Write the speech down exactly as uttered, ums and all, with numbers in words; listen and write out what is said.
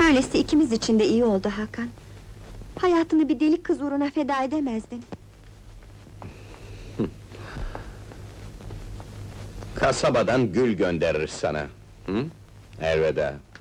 Böylesi ikimiz için de iyi oldu Hakan. Hayatını bir deli kız uğruna feda edemezdin. Kasabadan gül gönderir sana. Hı? Elveda.